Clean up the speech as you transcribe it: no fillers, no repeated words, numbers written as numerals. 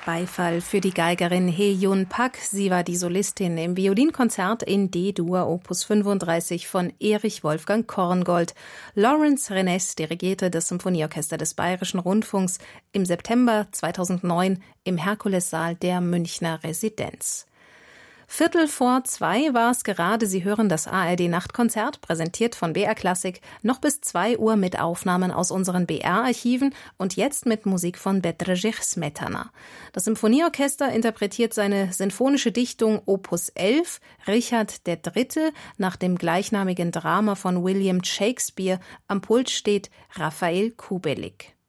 Beifall für die Geigerin Hee-Jun Pak. Sie war die Solistin im Violinkonzert in D-Dur Opus 35 von Erich Wolfgang Korngold. Lawrence Renes dirigierte das Symphonieorchester des Bayerischen Rundfunks im September 2009 im Herkulessaal der Münchner Residenz. 1:45 war es gerade. Sie hören das ARD-Nachtkonzert, präsentiert von BR Klassik, noch bis 2 Uhr mit Aufnahmen aus unseren BR-Archiven und jetzt mit Musik von Bedřich Smetana. Das Symphonieorchester interpretiert seine sinfonische Dichtung Opus 11, Richard III., nach dem gleichnamigen Drama von William Shakespeare. Am Pult steht Raphael Kubelik.